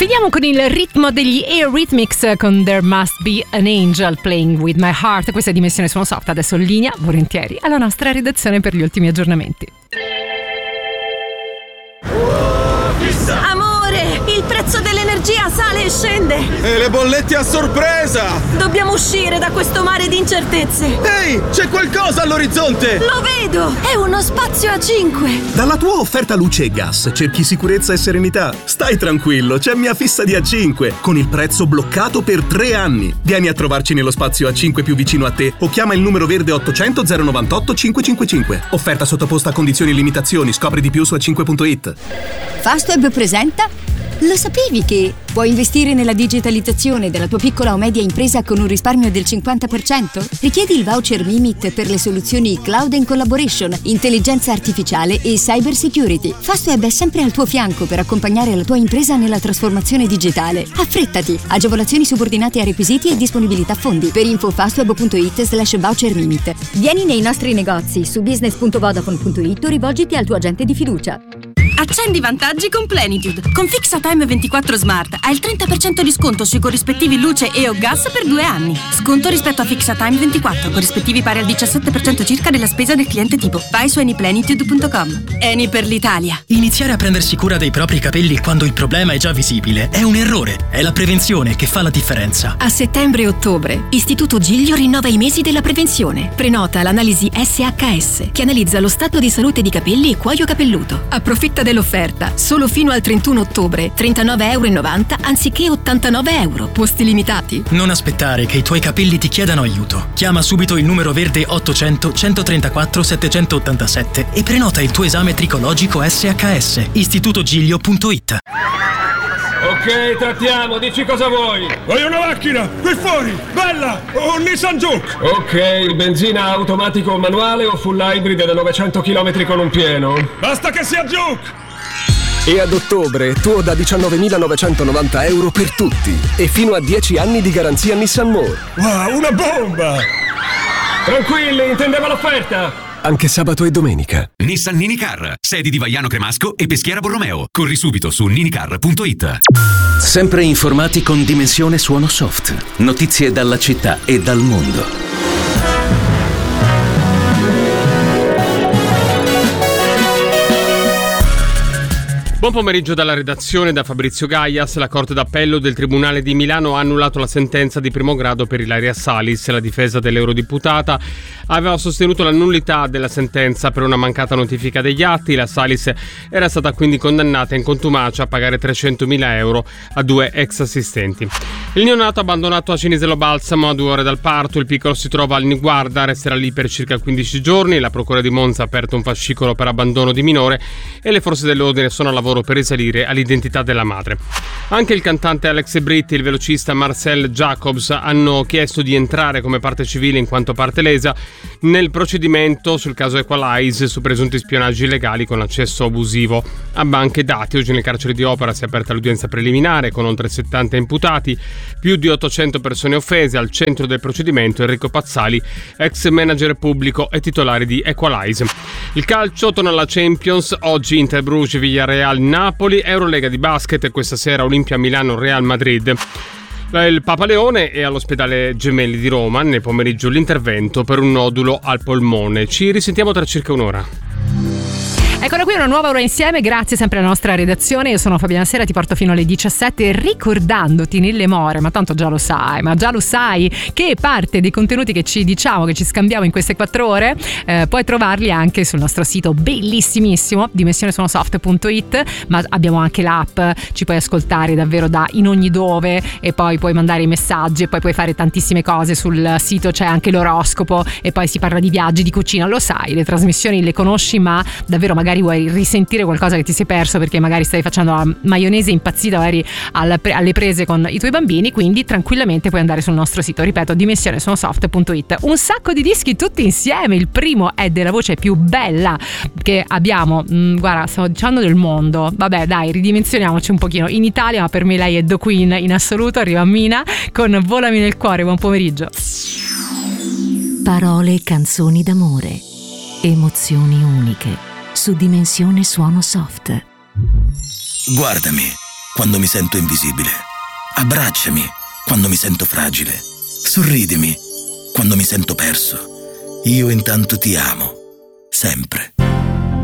Finiamo con il ritmo degli Eurythmics con There Must Be an Angel Playing With My Heart. Questa è Dimensione Suono Soft, adesso in linea, volentieri, alla nostra redazione per gli ultimi aggiornamenti. Amore, il prezzo dell'energia sale e scende. E le bollette a sorpresa! Dobbiamo uscire da questo mare di incertezze. Ehi, c'è qualcosa all'orizzonte! Lo vedo, è uno spazio a 5. Dalla tua offerta luce e gas cerchi sicurezza e serenità? Stai tranquillo, c'è Mia Fissa di A5 con il prezzo bloccato per 3 anni. Vieni a trovarci nello spazio A5 più vicino a te o chiama il numero verde 800 098 555. Offerta sottoposta a condizioni e limitazioni. Scopri di più su a5.it. Fastweb presenta. Lo sapevi che puoi investire nella digitalizzazione della tua piccola o media impresa con un risparmio del 50%? Richiedi il voucher Mimit per le soluzioni Cloud and Collaboration, intelligenza artificiale e cyber security. Fastweb è sempre al tuo fianco per accompagnare la tua impresa nella trasformazione digitale. Affrettati! Agevolazioni subordinate a requisiti e disponibilità fondi. Per info fastweb.it/voucher Mimit. Vieni nei nostri negozi su business.vodafone.it o rivolgiti al tuo agente di fiducia. Accendi i vantaggi con Plenitude. Con FixaTime 24 Smart hai il 30% di sconto sui corrispettivi luce e o gas per 2 anni. Sconto rispetto a FixaTime 24, corrispettivi pari al 17% circa della spesa del cliente tipo. Vai su anyplenitude.com. Eni per l'Italia. Iniziare a prendersi cura dei propri capelli quando il problema è già visibile è un errore. È la prevenzione che fa la differenza. A settembre e ottobre, Istituto Giglio rinnova i mesi della prevenzione. Prenota l'analisi SHS, che analizza lo stato di salute di capelli e cuoio capelluto. Approfitta dell'offerta, solo fino al 31 ottobre, €39,90 anziché €89. Posti limitati. Non aspettare che i tuoi capelli ti chiedano aiuto. Chiama subito il numero verde 800 134 787 e prenota il tuo esame tricologico SHS. istitutogiglio.it. Ok, trattiamo, dici cosa vuoi. Voglio una macchina, qui fuori, bella, un Nissan Juke. Ok, benzina, automatico o manuale o full hybrid da 900 km con un pieno? Basta che sia Juke. E ad ottobre tuo da €19.990 per tutti e fino a 10 anni di garanzia Nissan More. Wow, una bomba! Tranquilli, intendevo l'offerta. Anche sabato e domenica. Nissan Ninicar, sedi di Vaiano Cremasco e Peschiera Borromeo. Corri subito su ninicar.it. Sempre informati con Dimensione Suono Soft. Notizie dalla città e dal mondo. Buon pomeriggio dalla redazione, da Fabrizio Gaias. La Corte d'Appello del Tribunale di Milano ha annullato la sentenza di primo grado per Ilaria Salis. La difesa dell'eurodeputata aveva sostenuto la nullità della sentenza per una mancata notifica degli atti. La Salis era stata quindi condannata in contumacia a pagare €300.000 a 2 ex assistenti. Il neonato abbandonato a Cinisello Balsamo a 2 ore dal parto. Il piccolo si trova al Niguarda, resterà lì per circa 15 giorni. La Procura di Monza ha aperto un fascicolo per abbandono di minore e le forze dell'ordine sono a lavoro per risalire all'identità della madre. Anche il cantante Alex Britti e il velocista Marcel Jacobs hanno chiesto di entrare come parte civile in quanto parte lesa nel procedimento sul caso Equalize su presunti spionaggi illegali con accesso abusivo a banche dati. Oggi nel carcere di Opera si è aperta l'udienza preliminare con oltre 70 imputati, più di 800 persone offese. Al centro del procedimento Enrico Pazzali, ex manager pubblico e titolare di Equalize. Il calcio torna alla Champions, oggi Inter Bruges, Villarreal, Napoli, Eurolega di basket e questa sera Olimpia Milano, Real Madrid. Il Papa Leone è all'ospedale Gemelli di Roma, nel pomeriggio l'intervento per un nodulo al polmone. Ci risentiamo tra circa un'ora. Eccola qui, una nuova ora insieme, grazie sempre alla nostra redazione. Io sono Fabiana Sera, ti porto fino alle 17 ricordandoti nelle more, ma tanto già lo sai, che parte dei contenuti che ci diciamo, che ci scambiamo in queste 4 ore, puoi trovarli anche sul nostro sito bellissimissimo, dimensionesuonosoft.it, ma abbiamo anche l'app, ci puoi ascoltare davvero da in ogni dove e poi puoi mandare i messaggi e poi puoi fare tantissime cose sul sito, c'è anche l'oroscopo e poi si parla di viaggi, di cucina, lo sai, le trasmissioni le conosci, ma davvero magari vuoi risentire qualcosa che ti sei perso perché magari stai facendo la maionese impazzita magari alle prese con i tuoi bambini, quindi tranquillamente puoi andare sul nostro sito, ripeto, dimensionesuonosoft.it. Un sacco di dischi tutti insieme, il primo è della voce più bella che abbiamo, guarda, stavo dicendo del mondo, vabbè dai, ridimensioniamoci un pochino, in Italia, ma per me lei è The Queen in assoluto. Arriva Mina con Volami nel cuore. Buon pomeriggio. Parole e canzoni d'amore, emozioni uniche su Dimensione Suono Soft. Guardami, quando mi sento invisibile. Abbracciami quando mi sento fragile. Sorridimi quando mi sento perso. Io intanto ti amo, sempre.